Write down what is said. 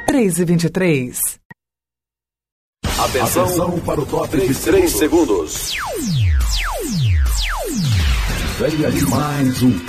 3h23. Atenção para o top de 3 segundos. Venha de mais um